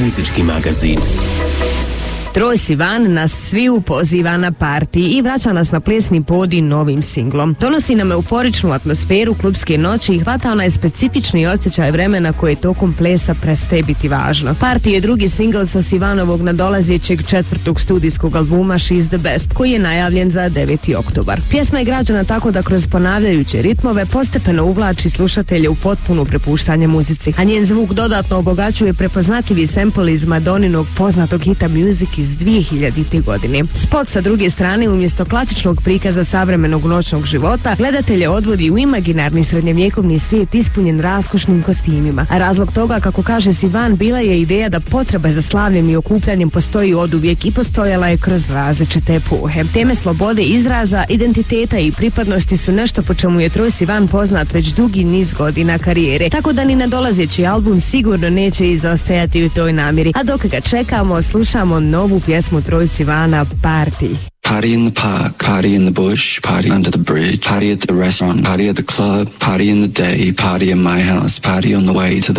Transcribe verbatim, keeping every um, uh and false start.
muzički magazin. Troye Sivan nas sviju poziva na party i vraća nas na plesni podij novim singlom. Donosi nam euforičnu atmosferu klubske noći i hvata onaj specifični osjećaj vremena koje tokom plesa prestaje biti važno. Party je drugi singl sa Sivanovog nadolazećeg četvrtog studijskog albuma She's the Best, koji je najavljen za deveti oktobar. Pjesma je građana tako da kroz ponavljajuće ritmove postepeno uvlači slušatelje u potpuno prepuštanje muzici, a njen zvuk dodatno obogaćuje prepoznatljivi sample iz Madoninog poznatog hita Music iz dvije hiljadite. godine. Spot sa druge strane, umjesto klasičnog prikaza savremenog noćnog života, gledatelje odvodi u imaginarni srednjevjekovni svijet ispunjen raskošnim kostimima. A razlog toga, kako kaže Sivan, bila je ideja da potreba za slavljem i okupljanjem postoji oduvijek i postojala je kroz različite epohe. Teme slobode izraza, identiteta i pripadnosti su nešto po čemu je Troye Sivan poznat već dugi niz godina karijere, tako da ni nadolazeći album sigurno neće izostajati u toj namjeri. A dok ga čekamo, slušamo novu pjesmu Troye Sivana, Party. Party in the park, party in the bush, party under the bridge, party at the restaurant, party at the club, party in the day, party in my house, party on the way to the